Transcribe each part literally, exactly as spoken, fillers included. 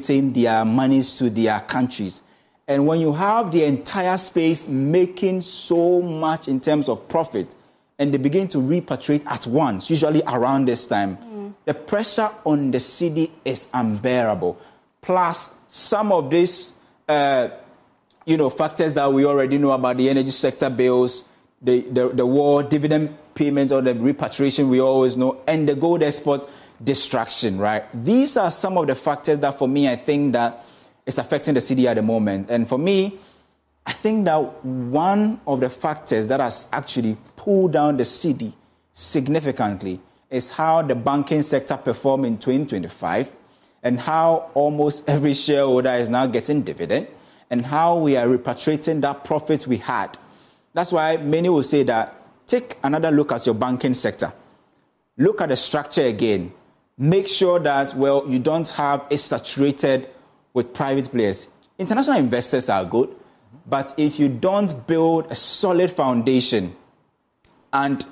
their monies to their countries. And when you have the entire space making so much in terms of profit, and they begin to repatriate at once, usually around this time, mm. the pressure on the cedi is unbearable. Plus, some of these, uh, you know, factors that we already know about, the energy sector bills, the, the, the war, dividend payments, or the repatriation we always know, and the gold export distraction, right? These are some of the factors that, for me, I think that is affecting the cedi at the moment. And for me, I think that one of the factors that has actually pulled down the cedi significantly is how the banking sector performed in twenty twenty-five, and how almost every shareholder is now getting dividend, and how we are repatriating that profit we had. That's why many will say that take another look at your banking sector. Look at the structure again. Make sure that, well, you don't have it saturated with private players. International investors are good, but if you don't build a solid foundation and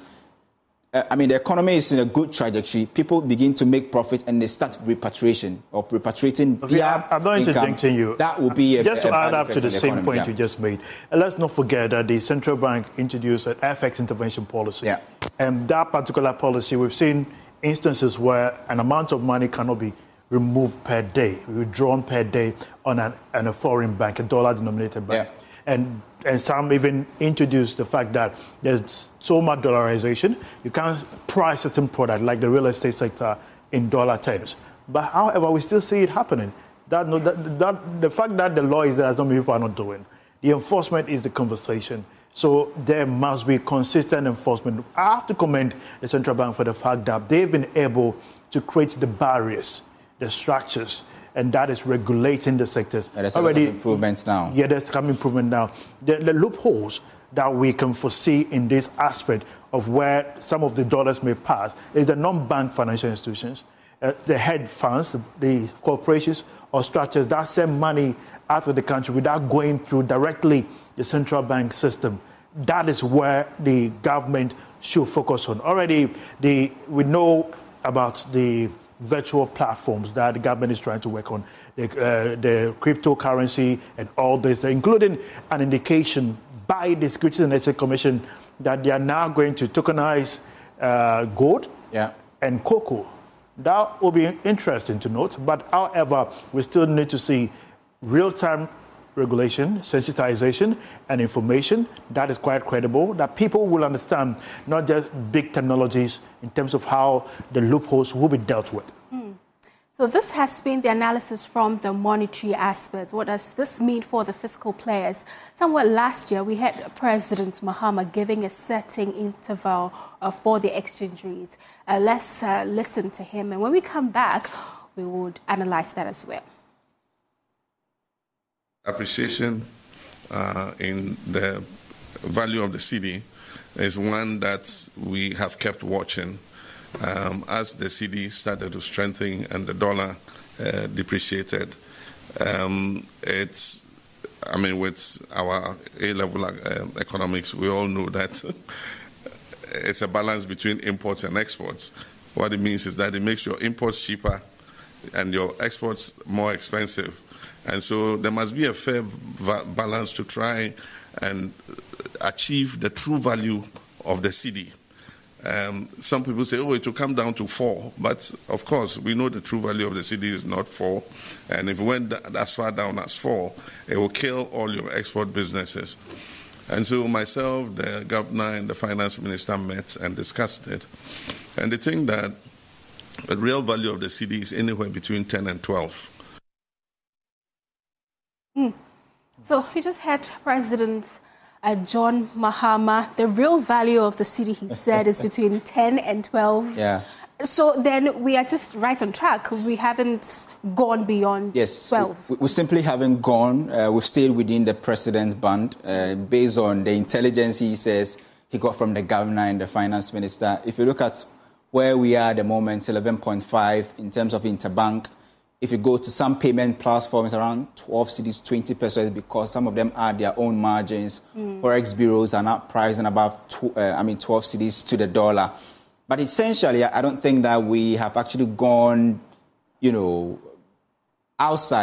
uh, I mean, the economy is in a good trajectory, people begin to make profit and they start repatriation or repatriating okay, their I'm not interjecting you. That would be a, just to a add up to the, the same economy. point yeah. you just made. And let's not forget that the central bank introduced an F X intervention policy. Yeah. And that particular policy, we've seen instances where an amount of money cannot be removed per day, withdrawn per day on, an, on a foreign bank, a dollar-denominated bank. Yeah. And and some even introduced the fact that there's so much dollarization, you can't price certain product like the real estate sector in dollar terms. But however, we still see it happening. That, no, that, that the fact that the law is there does not mean people are not doing. The enforcement is the conversation. So there must be consistent enforcement. I have to commend the central bank for the fact that they've been able to create the barriers, the structures, and that is regulating the sectors. Yeah, there's already improvements now. Yeah, there's some improvement now. The, the loopholes that we can foresee in this aspect of where some of the dollars may pass is the non-bank financial institutions, uh, the hedge funds, the, the corporations or structures that send money out of the country without going through directly the central bank system. That is where the government should focus on. Already, the, we know about the virtual platforms that the government is trying to work on, the, uh, the cryptocurrency and all this, including an indication by the Securities and Exchange Commission that they are now going to tokenize uh, gold yeah. and cocoa. That will be interesting to note, but however, we still need to see real-time regulation, sensitization, and information that is quite credible, that people will understand, not just big technologies in terms of how the loopholes will be dealt with. Mm. So this has been the analysis from the monetary aspects. What does this mean for the fiscal players? Somewhere last year, we had President Mahama giving a setting interval uh, for the exchange rate. Uh, let's uh, listen to him, and when we come back, we would analyze that as well. Appreciation uh, in the value of the cedi is one that we have kept watching. Um, as the cedi started to strengthen and the dollar uh, depreciated, um, it's, I mean, with our A-level uh, economics, we all know that it's a balance between imports and exports. What it means is that it makes your imports cheaper and your exports more expensive. And so there must be a fair balance to try and achieve the true value of the cedi. Um, some people say, oh, it will come down to four. But, of course, we know the true value of the cedi is not four. And if it went as far down as four, it will kill all your export businesses. And so myself, the governor, and the finance minister met and discussed it. And they think that the real value of the cedi is anywhere between ten and twelve. Mm. So we just had President uh, John Mahama. The real value of the cedi, he said, is between ten and twelve. Yeah. So then we are just right on track. We haven't gone beyond yes, twelve. We, we simply haven't gone. Uh, we've stayed within the president's band uh, based on the intelligence he says he got from the governor and the finance minister. If you look at where we are at the moment, eleven point five in terms of interbank. If you go to some payment platforms, around twelve cedis, twenty percent, because some of them add their own margins. Mm. Forex bureaus are not pricing above, tw- uh, I mean, twelve cedis to the dollar. But essentially, I don't think that we have actually gone, you know, outside.